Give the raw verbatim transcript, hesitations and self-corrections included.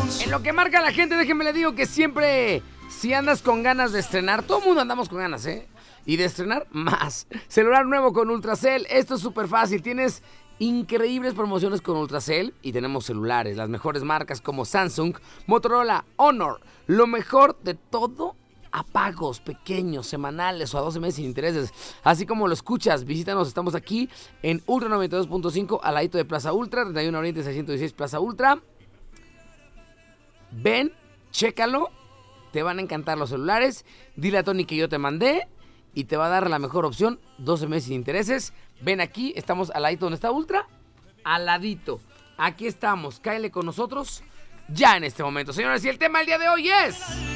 En lo que marca la gente, déjenme le digo que siempre, si andas con ganas de estrenar, todo el mundo andamos con ganas, ¿eh? Y de estrenar más. Celular nuevo con Ultracel, esto es súper fácil. Tienes increíbles promociones con Ultracel y tenemos celulares, las mejores marcas como Samsung, Motorola, Honor. Lo mejor de todo, a pagos pequeños, semanales o a doce meses sin intereses. Así como lo escuchas, visítanos, estamos aquí en Ultra noventa y dos punto cinco, al ladito de Plaza Ultra, treinta y uno Oriente seiscientos dieciséis Plaza Ultra. Ven, chécalo, te van a encantar los celulares. Dile a Tony que yo te mandé y te va a dar la mejor opción, doce meses sin intereses. Ven aquí, estamos al ladito donde está Ultra, al ladito. Aquí estamos, cáele con nosotros ya en este momento. Señores, y el tema del día de hoy es...